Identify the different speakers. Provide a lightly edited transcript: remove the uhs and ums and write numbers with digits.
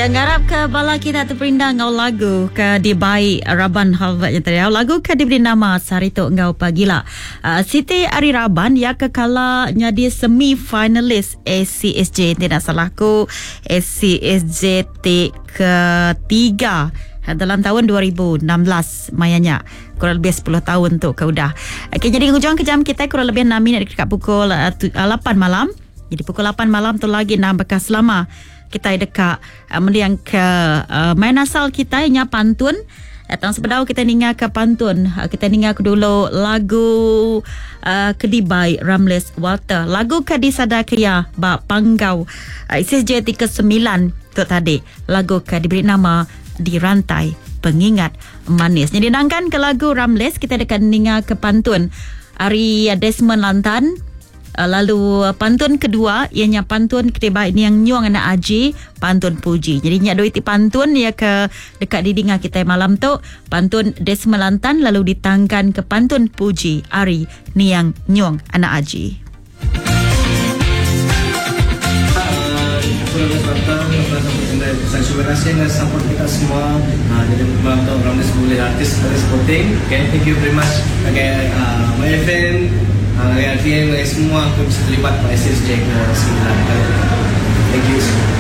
Speaker 1: Ya, ngarap ke bala kita terperindah ngau lagu ke di baik Raban Halvat yang tadi. Lagu ke diberi nama Sarito Ngau Pagila. Siti Ari Raban ya kekala nyadi semi finalis ACSJ tidak salahku ACSJ ketiga dalam tahun 2016 mayanya. Kurang lebih 10 tahun tu ke udah. Okay, jadi hujung kejam kita kurang lebih 6 minit dekat pukul 8 malam. Jadi pukul 8 malam tu lagi nak bekas lama kita dekat meliang ke main asal kita ianya pantun. Datang sebedau kita ninga ke pantun. Kita ninga ke dulu lagu Kedibai Ramles Walter. Lagu Kadisada Kaya Ba Panggau. ISJ 39 tu tadi. Lagu ke diberi nama Di Rantai Pengingat Manis. Jadi nangkan ke lagu Ramles kita dekat ninga ke pantun Ari Desmond Lantan. Lalu pantun kedua ianya pantun ketiba ini yang nyuang anak Aji pantun puji. Jadi nyak duit pantun ya ke dekat didinga kita malam tu pantun Desmelantan lalu ditangkan ke pantun puji Ari ni yang nyuang anak Aji. Terima kasih dengan support kita semua. Jadi membantu Ramles boleh artis dari sporting. Okay, thank you very much. Okay, my friend. Dengan semua aku bisa terlibat pada SSJ ke 9 kali. Thank you.